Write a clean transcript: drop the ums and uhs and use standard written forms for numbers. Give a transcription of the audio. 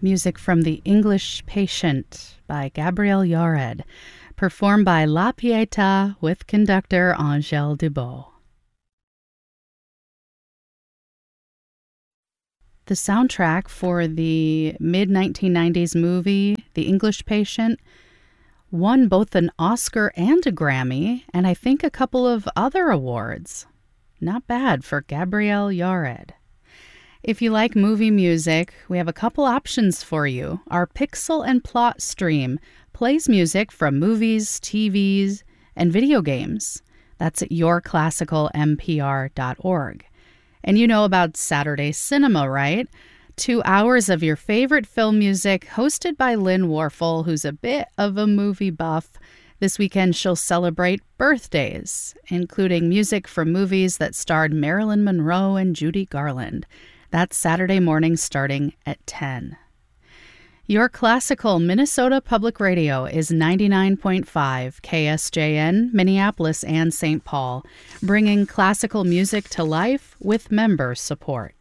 Music from The English Patient by Gabrielle Yared, performed by La Pietà with conductor Angèle Dubot. The soundtrack for the mid-1990s movie The English Patient won both an Oscar and a Grammy, and I think a couple of other awards. Not bad for Gabrielle Yared. If you like movie music, we have a couple options for you. Our Pixel and Plot stream plays music from movies, TVs, and video games. That's at yourclassicalmpr.org. And you know about Saturday Cinema, right? 2 hours of your favorite film music, hosted by Lynn Warfel, who's a bit of a movie buff. This weekend, she'll celebrate birthdays, including music from movies that starred Marilyn Monroe and Judy Garland. That's Saturday morning starting at 10. Your Classical Minnesota Public Radio is 99.5 KSJN, Minneapolis and St. Paul, bringing classical music to life with member support.